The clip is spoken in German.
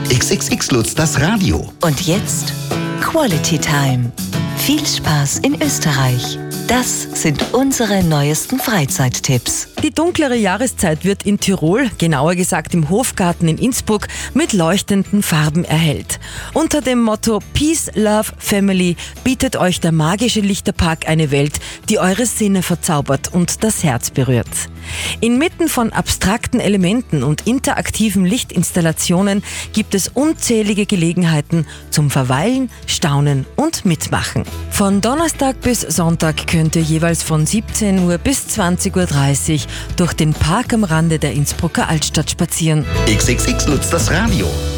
XXX Lutz, das Radio. Und jetzt Quality Time. Viel Spaß in Österreich. Das sind unsere neuesten Freizeittipps. Die dunklere Jahreszeit wird in Tirol, genauer gesagt im Hofgarten in Innsbruck, mit leuchtenden Farben erhellt. Unter dem Motto Peace, Love, Family bietet euch der magische Lichterpark eine Welt, die eure Sinne verzaubert und das Herz berührt. Inmitten von abstrakten Elementen und interaktiven Lichtinstallationen gibt es unzählige Gelegenheiten zum Verweilen, Staunen und Mitmachen. Von Donnerstag bis Sonntag könnt ihr jeweils von 17 Uhr bis 20.30 Uhr durch den Park am Rande der Innsbrucker Altstadt spazieren. XXX Lutz, das Radio.